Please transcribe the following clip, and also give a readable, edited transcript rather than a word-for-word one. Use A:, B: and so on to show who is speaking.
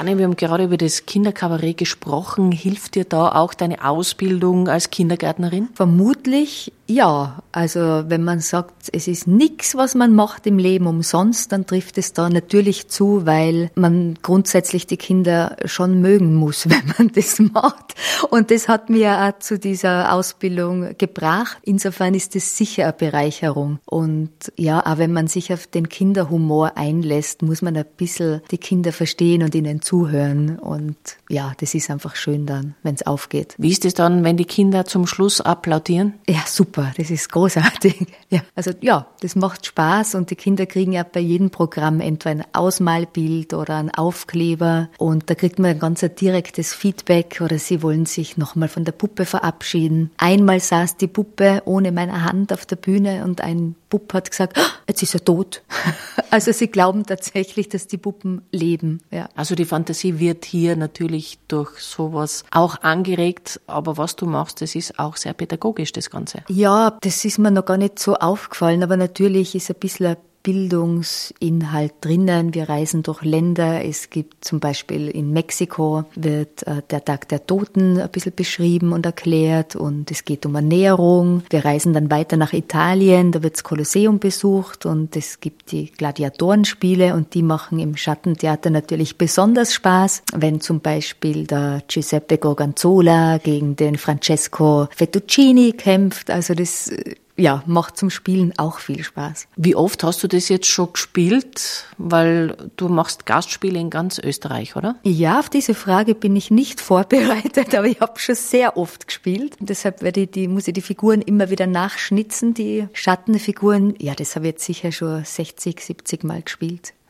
A: Anne, wir haben gerade über das Kinderkabarett gesprochen. Hilft dir da auch deine Ausbildung als Kindergärtnerin?
B: Vermutlich ja. Also wenn man sagt, es ist nichts, was man macht im Leben umsonst, dann trifft es da natürlich zu, weil man grundsätzlich die Kinder schon mögen muss, wenn man das macht. Und das hat mir auch zu dieser Ausbildung gebracht. Insofern ist es sicher eine Bereicherung. Und ja, auch wenn man sich auf den Kinderhumor einlässt, muss man ein bisschen die Kinder verstehen und ihnen zuhören. Und ja, das ist einfach schön dann, wenn es aufgeht.
A: Wie ist es dann, wenn die Kinder zum Schluss applaudieren?
B: Ja, super, das ist großartig. Ja, also ja, das macht Spaß und die Kinder kriegen ja bei jedem Programm entweder ein Ausmalbild oder einen Aufkleber und da kriegt man ein ganz direktes Feedback oder sie wollen sich nochmal von der Puppe verabschieden. Einmal saß die Puppe ohne meine Hand auf der Bühne und ein Bub hat gesagt, jetzt ist er tot. Also sie glauben tatsächlich, dass die Puppen leben. Ja.
A: Also die Fantasie wird hier natürlich durch sowas auch angeregt, aber was du machst, das ist auch sehr pädagogisch, das Ganze.
B: Ja, das ist mir noch gar nicht so aufgefallen, aber natürlich ist ein bisschen ein Bildungsinhalt drinnen. Wir reisen durch Länder. Es gibt zum Beispiel in Mexiko wird der Tag der Toten ein bisschen beschrieben und erklärt und es geht um Ernährung. Wir reisen dann weiter nach Italien, da wird das Kolosseum besucht und es gibt die Gladiatorenspiele und die machen im Schattentheater natürlich besonders Spaß, wenn zum Beispiel der Giuseppe Gorgonzola gegen den Francesco Fettuccini kämpft. Also das ja, macht zum Spielen auch viel Spaß.
A: Wie oft hast du das jetzt schon gespielt? Weil du machst Gastspiele in ganz Österreich, oder?
B: Ja, auf diese Frage bin ich nicht vorbereitet, aber ich habe schon sehr oft gespielt. Deshalb muss ich die Figuren immer wieder nachschnitzen, die Schattenfiguren. Ja, das habe ich jetzt sicher schon 60, 70 Mal gespielt.